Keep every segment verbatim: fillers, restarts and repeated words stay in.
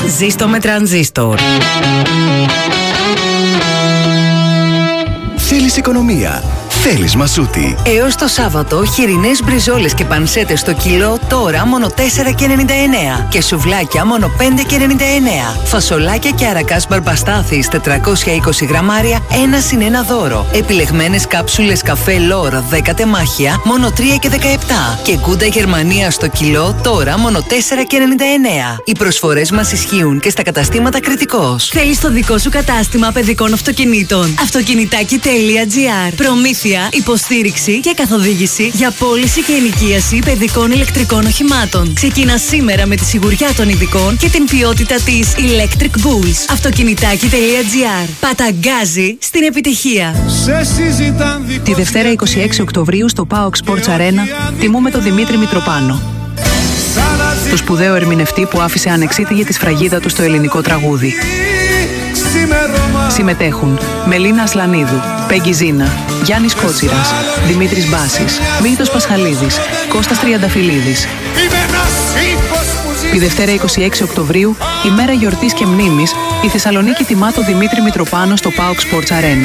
Ζήστο με τρανζίστορ. Θέλεις οικονομία? Θέλεις Μασούτη? Έως το Σάββατο, χοιρινές μπριζόλες και πανσέτες στο κιλό τώρα μόνο τέσσερα και ενενήντα εννέα και σουβλάκια μόνο πέντε και ενενήντα εννέα. Φασολάκια και αρακάς μπαρμπαστάθης τετρακόσια είκοσι γραμμάρια, ένα συν ένα δώρο. Επιλεγμένες κάψουλες καφέ Λόρ δέκα τεμάχια μόνο τρία και δεκαεπτά και κούντα Γερμανία στο κιλό τώρα μόνο τέσσερα και ενενήντα εννέα. Οι προσφορές μας ισχύουν και στα καταστήματα Κρητικός. Θέλεις το δικό σου κατάστημα παιδικών αυτοκινήτων? Αυτοκινητάκι τελεία τζι άρ. Προμήθεια, υποστήριξη και καθοδήγηση για πώληση και ενοικίαση παιδικών ηλεκτρικών οχημάτων. Ξεκινά σήμερα με τη σιγουριά των ειδικών και την ποιότητα της Electric Bulls. Αυτοκινητάκι τελεία τζι άρ. Παταγκάζει στην επιτυχία. Τη Δευτέρα είκοσι έξι Οκτωβρίου στο πάοκ Sports Arena τιμούμε τον Δημήτρη Μητροπάνο, το σπουδαίο ερμηνευτή που άφησε ανεξίτηλη τη σφραγίδα του στο ελληνικό τραγούδι. Συμμετέχουν Μελίνα Ασλανίδου, Πέγγι Ζήνα, Γιάννης Κότσιρας, Δημήτρης Μπάσης, Μύθος Πασχαλίδης, Κώστας Τριανταφυλλίδης. Τη Δευτέρα είκοσι έξι Οκτωβρίου, ημέρα γιορτής και μνήμης, η Θεσσαλονίκη τιμά τον Δημήτρη Μητροπάνο στο πάοκ Sports Arena.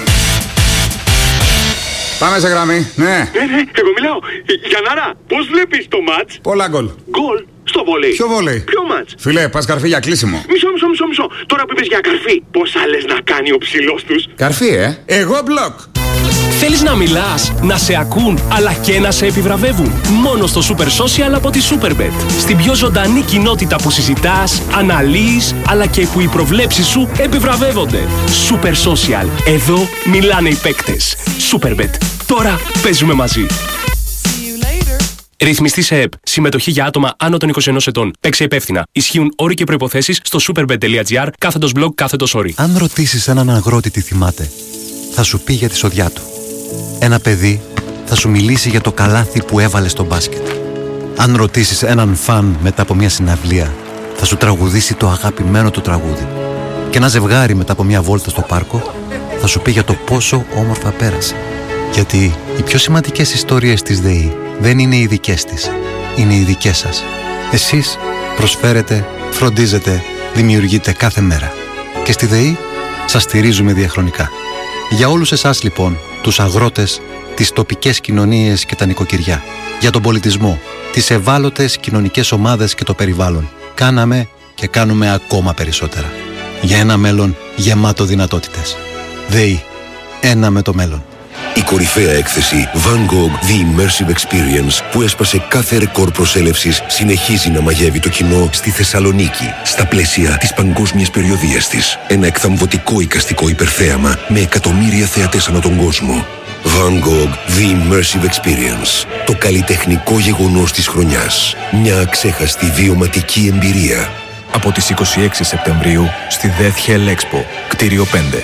Πάμε σε γραμμή, ναι. Ναι, ναι, εγώ μιλάω. Γιαννάρα, πώς βλέπεις το μάτς? Πολλά γκολ. Γκολ στο βόλεϊ. Ποιο βόλεϊ? Ποιο μάτς? Φίλε, πας καρφί για κλείσιμο. Μισό, μισό, μισό, μισό. Τώρα που είπες για καρφί, πόσα λες να κάνει ο ψηλός τους? Καρφί, ε. Εγώ μπλοκ. Θέλεις να μιλάς, να σε ακούν, αλλά και να σε επιβραβεύουν? Μόνο στο Super Social από τη Superbet. Στην πιο ζωντανή κοινότητα που συζητάς, αναλύεις, αλλά και που οι προβλέψεις σου επιβραβεύονται. Super Social. Εδώ μιλάνε οι παίκτες. Superbet. Τώρα παίζουμε μαζί. Ρυθμιστή σε ΕΠ. Συμμετοχή για άτομα άνω των είκοσι ενός ετών. Παίξε υπεύθυνα. Ισχύουν όροι και προϋποθέσεις στο superbet τελεία τζι άρ κάθετος blog κάθετος όροι. Αν ρωτήσεις έναν αγρότη τι θυμάται, θα σου πει για τη σοδιά του. Ένα παιδί θα σου μιλήσει για το καλάθι που έβαλε στο μπάσκετ. Αν ρωτήσεις έναν φαν μετά από μια συναυλία, θα σου τραγουδήσει το αγαπημένο του τραγούδι. Και ένα ζευγάρι μετά από μια βόλτα στο πάρκο θα σου πει για το πόσο όμορφα πέρασε. Γιατί οι πιο σημαντικές ιστορίες της ΔΕΗ δεν είναι οι δικές της, είναι οι δικές σας. Εσείς προσφέρετε, φροντίζετε, δημιουργείτε κάθε μέρα. Και στη ΔΕΗ σας στηρίζουμε διαχρονικά. Για όλους εσάς λοιπόν, τους αγρότες, τις τοπικές κοινωνίες και τα νοικοκυριά, για τον πολιτισμό, τις ευάλωτες κοινωνικές ομάδες και το περιβάλλον, κάναμε και κάνουμε ακόμα περισσότερα. Για ένα μέλλον γεμάτο δυνατότητες. ΔΕΗ. Ένα με το μέλλον. Η κορυφαία έκθεση Van Gogh The Immersive Experience, που έσπασε κάθε ρεκόρ προσέλευσης, συνεχίζει να μαγεύει το κοινό στη Θεσσαλονίκη, στα πλαίσια της παγκόσμιας περιοδίας της. Ένα εκθαμβωτικό εικαστικό υπερθέαμα με εκατομμύρια θεατές ανά τον κόσμο. Van Gogh The Immersive Experience. Το καλλιτεχνικό γεγονός της χρονιάς. Μια αξέχαστη βιωματική εμπειρία. Από τις είκοσι έξι Σεπτεμβρίου στη Death Hell Expo, κτίριο πέντε.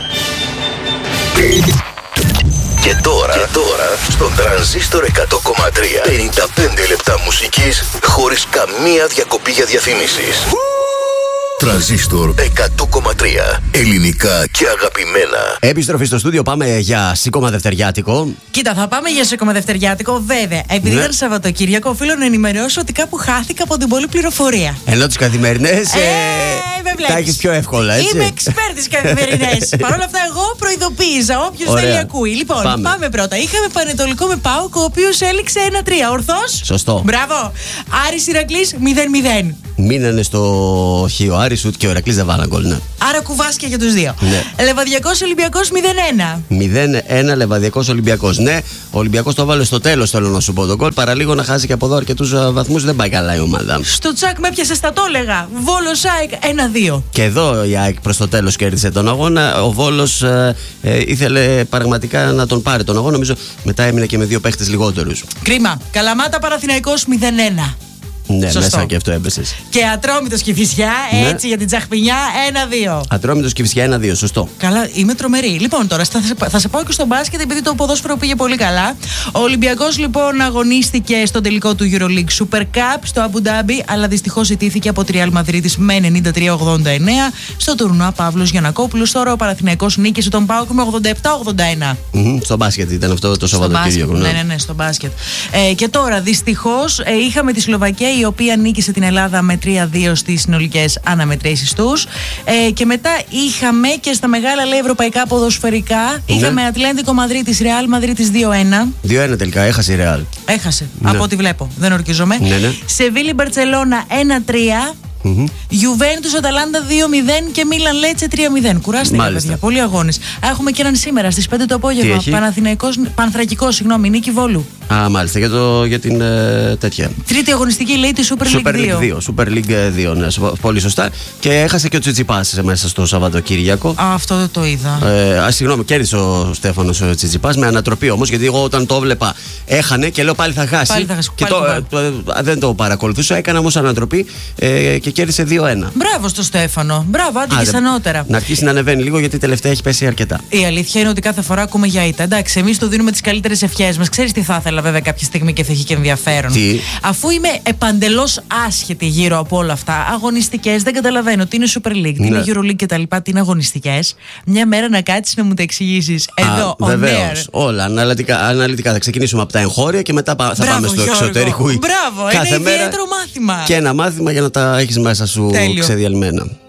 Και τώρα, και τώρα στον Τρανζίστορ εκατό κόμμα τρία, πενήντα πέντε λεπτά μουσικής χωρίς καμία διακοπή για διαφημίσεις. Τρανζίστορ εκατό κόμμα τρία. Ελληνικά και αγαπημένα. Επιστροφή στο στούντιο, πάμε για σηκώμα δευτεριάτικο. Κοίτα, θα πάμε για σηκώμα δευτεριάτικο, βέβαια. Επειδή Ναι. ήταν Σαββατοκύριακο, οφείλω να ενημερώσω ότι κάπου χάθηκα από την πολλή πληροφορία. Ενώ τις καθημερινές Ε, ε, με τα βλέπεις. έχεις πιο εύκολα, έτσι. Είμαι εξπέρ τις καθημερινές. Παρ' όλα αυτά, εγώ προειδοποίησα. Όποιος Ωραία. θέλει ακούει. Λοιπόν, πάμε. Πάμε. πρώτα. Είχαμε Πανετολικό με ΠΑΟΚ, ο οποίος έληξε ένα τρία. Ορθώς. Σωστό. Μπράβο. Άρης Ηρακλής μηδέν μηδέν. Μείνανε στο χείο Άρης, ούτε και ο Ηρακλής δεν βάλαν γκολ. Ναι. Άρα κουβάσκια για τους δύο. Ναι. Λεβαδιακός Ολυμπιακός μηδέν ένα. μηδέν ένα Λεβαδιακός Ολυμπιακός. Ναι, ο Ολυμπιακός το βάλε στο τέλος, θέλω να σου πω το γκολ. Παραλίγο να χάσει και από εδώ αρκετούς βαθμούς, δεν πάει καλά η ομάδα. Στο τσακ με έπιασε στα τόλεγα. Βόλος ΑΕΚ ένα δύο. Και εδώ η ΑΕΚ προς το τέλος κέρδισε τον αγώνα. Ο Βόλος ε, ε, ήθελε πραγματικά να τον πάρει τον αγώνα. Νομίζω μετά έμεινε και με δύο παίχτες λιγότερους. Κρίμα. Καλαμάτα Παναθηναϊκός μηδέν ένα. Ναι, Σωστό. μέσα και αυτό έπεσες. Και Ατρόμητος Κηφισιά, Ναι. έτσι για την τσαχπινιά, ένα δύο. Ατρόμητος Κηφισιά ένα δύο, σωστό. Καλά, είμαι τρομερή. Λοιπόν, τώρα θα, σε- θα σε πάω και στο μπάσκετ, επειδή το ποδόσφαιρο πήγε πολύ καλά. Ο Ολυμπιακός λοιπόν αγωνίστηκε στο τελικό του EuroLeague Super Cup στο Αμπου Ντάμπι, αλλά δυστυχώς ιτήθηκε από τη Real Madrid με ενενήντα τρία ογδόντα εννέα στο τουρνουά Παύλος Γιαννακόπουλος. Τώρα ο Παναθηναϊκός νίκησε τον ΠΑΟΚ με ογδόντα επτά ογδόντα ένα. Mm-hmm. Στο μπάσκετ ήταν αυτό το Στο Σαββατοκύριακο. μπάσκετ, ναι, ναι, ναι, στο μπάσκετ. Ε, και τώρα δυστυχώς ε, είχαμε τη Σλοβακία η η οποία νίκησε την Ελλάδα με τρία δύο στις συνολικές αναμετρήσεις τους. Ε, και μετά είχαμε και στα μεγάλα λέει ευρωπαϊκά ποδοσφαιρικά. Ναι. Είχαμε Ατλέντικο Μαδρίτης, Ρεάλ Μαδρίτης δύο ένα. δύο ένα τελικά, έχασε η Ρεάλ. Έχασε, ναι. από ό,τι βλέπω. Δεν ορκίζομαι. Ναι, ναι. Σεβίλη Μπαρτσελώνα ένα τρία. Γιουβέντους Αταλάντα δύο μηδέν και Μίλαν Λέτσε τρία μηδέν. Κουράστηκα, παιδιά. Πολλοί αγώνες. Έχουμε και έναν σήμερα στις πέντε το απόγευμα. Παναθρακικό, συγγνώμη, Νίκη Βόλου. Α, μάλιστα, για, το, για την ε, τέτοια. Τρίτη αγωνιστική λέει τη Super League δύο. δύο. Super League δύο, ναι, πολύ σωστά. Και έχασε και ο Τσιτσιπάς μέσα στο Σαββατοκύριακο. Α, αυτό δεν το είδα. Ε, α, συγγνώμη, κέρδισε ο Στέφανος ο Τσιτσιπάς με ανατροπή όμως, γιατί εγώ όταν το έβλεπα έχανε και λέω πάλι θα χάσει. Πάλι θα χάσει. Και πάλι το, το, το, δεν το παρακολουθούσα, έκανα όμως ανατροπή ε, και κέρδισε δύο ένα. Μπράβο στο Στέφανο. Μπράβο, άντε και ανώτερα. Να αρχίσει να ανεβαίνει λίγο, γιατί τελευταία έχει πέσει αρκετά. Η αλήθεια είναι ότι κάθε φορά ακούμε για ήττα. Εντάξει, εμείς του δίνουμε τις καλύτερες ευχές μας. Ξέρεις τι θα ήθελα βέβαια κάποια στιγμή και θα έχει και ενδιαφέρον. Τι? Αφού είμαι επαντελώς άσχετη γύρω από όλα αυτά, αγωνιστικές, δεν καταλαβαίνω τι είναι Super League, τι ναι. είναι EuroLeague κτλ. Τι είναι αγωνιστικές. Μια μέρα να κάτσεις να μου τα εξηγήσεις. Εδώ, on βεβαίως. Όλα αναλυτικά, αναλυτικά. Θα ξεκινήσουμε από τα εγχώρια και μετά θα Μπράβο, πάμε στο Γιώργο. εξωτερικό. Μπράβο, κάθε είναι μέρα ιδιαίτερο μάθημα. Και ένα μάθημα για να τα έχεις μέσα σου Τέλειο. ξεδιαλμένα.